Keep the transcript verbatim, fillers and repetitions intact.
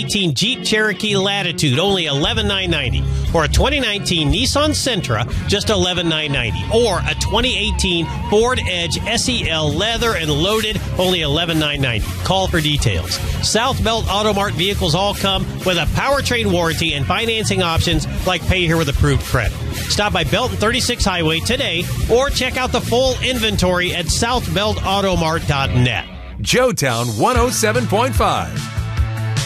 eighteen Jeep Cherokee Latitude, only eleven thousand nine hundred ninety dollars. Or a twenty nineteen Nissan Sentra, just eleven thousand nine hundred ninety dollars. Or a twenty eighteen Ford Edge S E L leather and loaded, only eleven thousand nine hundred ninety dollars. Call for details. South Belt Auto Mart vehicles all come with a powertrain warranty and financing options like pay here with approved credit. Stop by Belton thirty-six Highway today or check out the full inventory at south belt auto mart dot net. Joetown one oh seven point five.